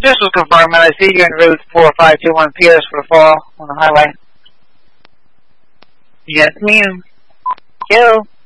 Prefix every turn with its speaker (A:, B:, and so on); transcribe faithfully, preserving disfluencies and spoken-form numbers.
A: This will confirm I see you en route four five two one Pierce for the fall on the highway. Yes, ma'am. Kill.